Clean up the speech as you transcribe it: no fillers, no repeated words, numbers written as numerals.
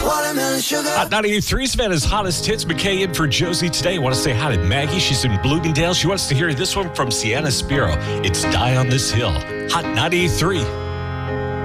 Watermelon sugar. Hot 93 Savannah's hottest hits. McKay in for Josie today. I want to say hi to Maggie. She's in Bloomingdale. She wants to hear this one from Sienna Spiro. It's Die on This Hill. Hot 93.